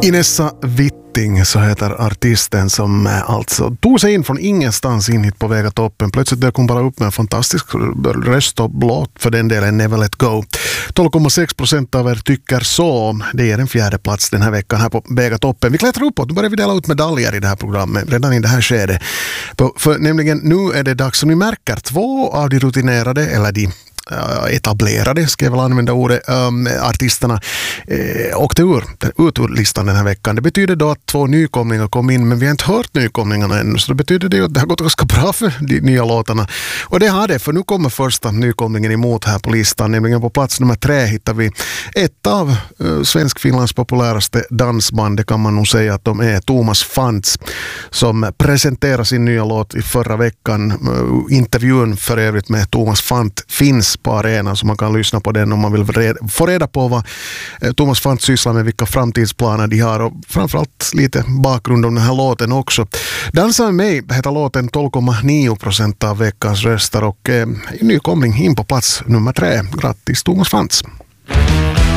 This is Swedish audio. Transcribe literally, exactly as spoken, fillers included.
Inessa Witting, så heter artisten, som alltså tog sig in från ingenstans in hit på Vega toppen. Plötsligt dök hon bara upp med en fantastisk röst och låt, för den delen Never Let Go. tolv komma sex procent av er tycker så. Det är en fjärde plats den här veckan här på Vega toppen. Vi klättrar uppåt, nu börjar vi dela ut medaljer i det här programmet redan i det här skedet. För nämligen nu är det dags, som ni märker, två av de rutinerade, eller de etablerade, ska jag väl använda ordet, um, artisterna eh, åkte ur, ut ur listan den här veckan. Det betyder då att två nykomlingar kom in, men vi har inte hört nykomlingarna ännu, så det betyder det att det har gått ganska bra för de nya låtarna. Och det har det, för nu kommer första nykomlingen emot här på listan, nämligen på plats nummer tre hittar vi ett av uh, Svensk-Finlands populäraste dansband, det kan man nog säga att de är, Thomas Fantz, som presenterar sin nya låt i förra veckan. Uh, intervjun för övrigt med Thomas Fantz finns på arenan, så man kan lyssna på den om man vill reda, få reda på vad eh, Thomas Fantz sysslar med, vilka framtidsplaner de har och framförallt lite bakgrund om den här låten också. Dansa med mig heter låten, tolv komma nio procent av veckans röster och eh, nykomling in på plats nummer tre. Grattis Thomas Fantz!